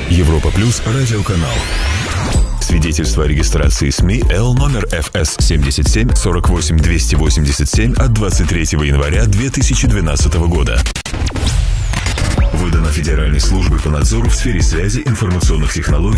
Европа Плюс радиоканал. Свидетельство о регистрации СМИ Л номер ФС 77 48 287 от 23 января 2012 года. Выдано Федеральной службой по надзору в сфере связи, информационных технологий